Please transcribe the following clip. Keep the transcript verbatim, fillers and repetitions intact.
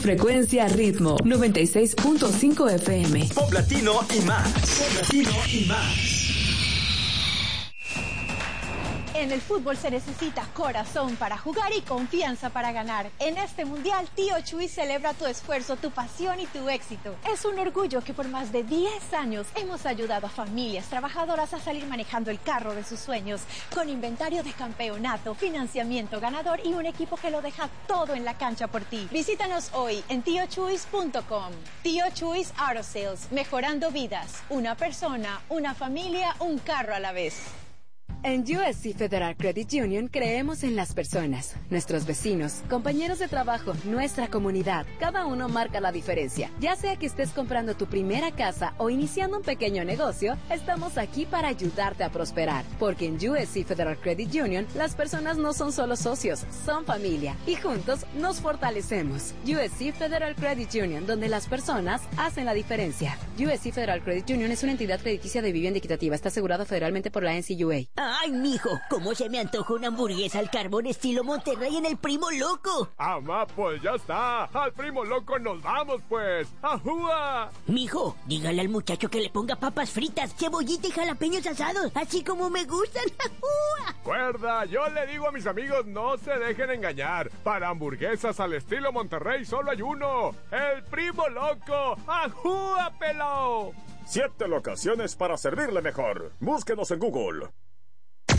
Frecuencia Ritmo noventa y seis punto cinco F M. Pop latino y más. Pop latino y más. En el fútbol se necesita corazón para jugar y confianza para ganar. En este mundial, Tío Chuy celebra tu esfuerzo, tu pasión y tu éxito. Es un orgullo que por más de diez años hemos ayudado a familias trabajadoras a salir manejando el carro de sus sueños, con inventario de campeonato, financiamiento ganador y un equipo que lo deja todo en la cancha por ti. Visítanos hoy en tío chuys punto com. Tío Chuys Auto Sales, mejorando vidas. Una persona, una familia, un carro a la vez. En U S C Federal Credit Union creemos en las personas, nuestros vecinos, compañeros de trabajo, nuestra comunidad. Cada uno marca la diferencia. Ya sea que estés comprando tu primera casa o iniciando un pequeño negocio, estamos aquí para ayudarte a prosperar. Porque en U S C Federal Credit Union, las personas no son solo socios, son familia. Y juntos nos fortalecemos. U S C Federal Credit Union, donde las personas hacen la diferencia. U S C Federal Credit Union es una entidad crediticia de vivienda equitativa. Está asegurada federalmente por la N C U A. Ay, mijo, ¿cómo se me antoja una hamburguesa al carbón estilo Monterrey en el Primo Loco? Amá, pues ya está. Al Primo Loco nos vamos, pues. ¡Ajúa! Mijo, dígale al muchacho que le ponga papas fritas, cebollita y jalapeños asados, así como me gustan. ¡Ajúa! Cuerda, yo le digo a mis amigos, no se dejen engañar. Para hamburguesas al estilo Monterrey solo hay uno. El Primo Loco. ¡Ajúa, pelao! Siete locaciones para servirle mejor. Búsquenos en Google.